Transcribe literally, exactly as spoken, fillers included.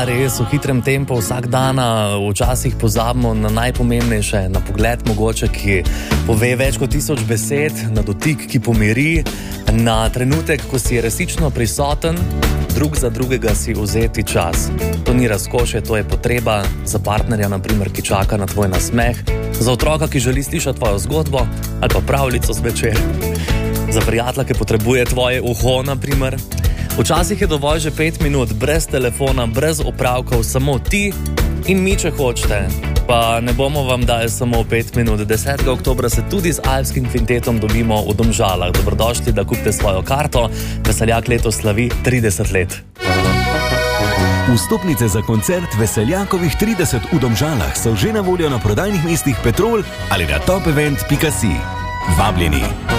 Ja, res, v hitrem tempu vsak dan včasih pozabimo na najpomembnejše, na pogled mogoče, ki pove več kot tisoč besed, na dotik, ki pomiri, na trenutek, ko si resnično prisoten, drug za drugega si vzeti čas. To ni razkošje, to je potreba za partnerja, naprimer, ki čaka na tvoj nasmeh, za otroka, ki želi slišati tvojo zgodbo ali pa pravljico zvečer, za prijatelja, ki potrebuje tvoje uho, naprimer. Včasih je dovolj že pet minut, brez telefona, brez opravkov, samo ti in mi, če hočete. Pa ne bomo vam dali samo pet minut. desetega oktobra se tudi z Alpskim kvintetom dobimo v Domžalah. Dobrodošli, da kupite svojo karto. Veseljak letos slavi trideset let. Vstopnice za koncert Veseljakovih trideset v Domžalah so že na voljo na prodajnih mestih Petrol ali na top event pika si. Vabljeni!